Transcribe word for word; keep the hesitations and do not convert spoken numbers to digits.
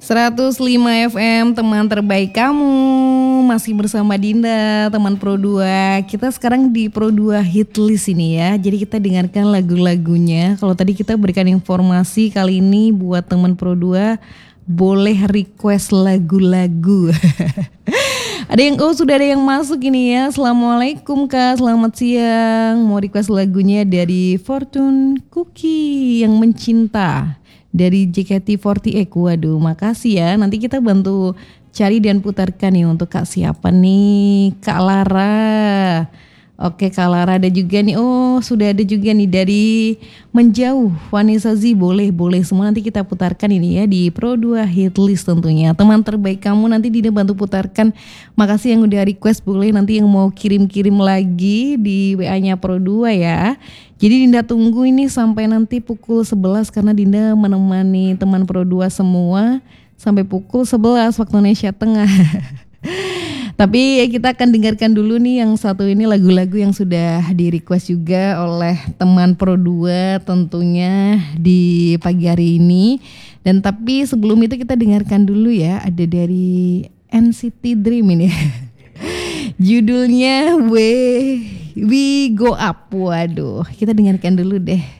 seratus lima F M, teman terbaik kamu. Masih bersama Dinda, teman Pro dua. Kita sekarang di Pro dua Hit List ini ya. Jadi kita dengarkan lagu-lagunya. Kalau tadi kita berikan informasi, kali ini buat teman Pro dua boleh request lagu-lagu. Ada yang, oh sudah ada yang masuk ini ya. Assalamualaikum Kak, selamat siang. Mau request lagunya dari Fortune Cookie yang mencinta dari J K T empat delapan. Waduh, makasih ya. Nanti kita bantu cari dan putarkan nih untuk Kak siapa nih? Kak Lara. Oke Kak Lara, ada juga nih. Oh sudah ada juga nih dari Menjauh, Vanessa Z. Boleh, boleh semua nanti kita putarkan ini ya di Pro dua Hit List tentunya. Teman terbaik kamu nanti Dinda bantu putarkan. Makasih yang udah request, boleh nanti yang mau kirim-kirim lagi di W A-nya Pro dua ya. Jadi Dinda tunggu ini sampai nanti pukul sebelas karena Dinda menemani teman Pro dua semua sampai pukul sebelas waktu Indonesia Tengah. Tapi kita akan dengarkan dulu nih yang satu ini, lagu-lagu yang sudah di request juga oleh teman Pro dua tentunya di pagi hari ini. Dan tapi sebelum itu kita dengarkan dulu ya, ada dari N C T Dream ini. Judulnya We We Go Up. Waduh, kita dengarkan dulu deh.